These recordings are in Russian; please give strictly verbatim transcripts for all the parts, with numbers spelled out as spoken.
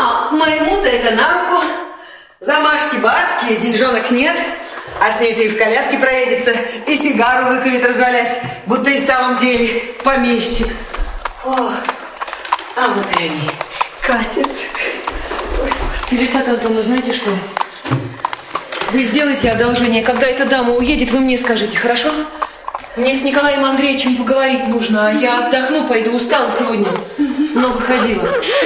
Но моему-то это на руку. Замашки барские, деньжонок нет. А с ней-то и в коляске проедется, и сигару выкурит, развалясь, будто и в самом деле помещик. О, а вот и они катят. Фелицата Антоновна, знаете что? Вы сделайте одолжение. Когда эта дама уедет, вы мне скажите, хорошо? Мне с Николаем Андреевичем поговорить нужно, а я отдохну, пойду. Устала сегодня. Много ходила.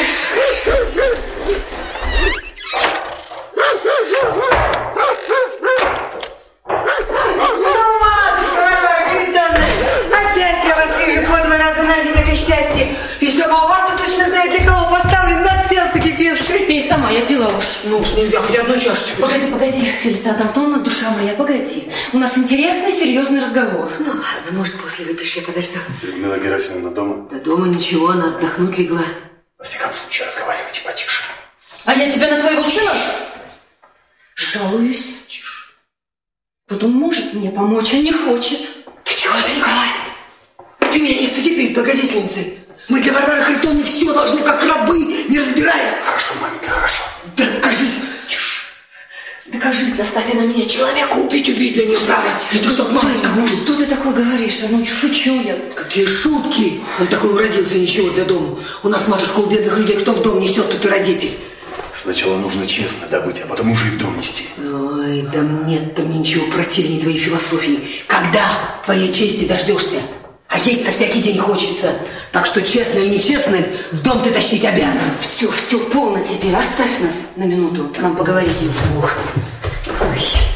Ну, матушка Варвара Гаритонна, опять я вас вижу по два раза на день, это счастье. И самовар-то точно знает, для кого поставлен, надселся кипевший. Пей сама, я пила уж. Ну уж нельзя, хоть одну чашечку. Погоди, погоди, Фелицата Антоновна, душа моя, погоди. У нас интересный, серьезный разговор. Ну ладно, может, после выпьешь, я подожду. Людмила Герасимовна дома? Да дома ничего, она отдохнуть легла. Во всяком случае, разговаривайте потише. А я тебя на твоего сына жалуюсь. Вот он может мне помочь, а не хочет. Ты чего это, Николай? Ты меня не стыди перед благодетельницей. Мы для Варвары Харитонны все должны, как рабы, не разбирая. Хорошо, маменька, хорошо. Да докажись. Докажись, заставь она меня человека убить, убить для нее править. Что, чтоб матушка, Ну может... что ты такое говоришь? А ну шучу я. Какие шутки! Он такой уродился, ничего для дома. У нас, матушка, у бедных людей кто в дом несет, тот и родитель. Сначала нужно честно добыть, а потом уже и в дом нести. Ой, да нет там ничего противнее твоей философии. Когда твоей чести дождешься? А есть-то всякий день хочется. Так что честно или нечестно, в дом ты тащить обязан. Все, все, полно теперь. Оставь нас на минуту. Нам поговорить нужно. Ой.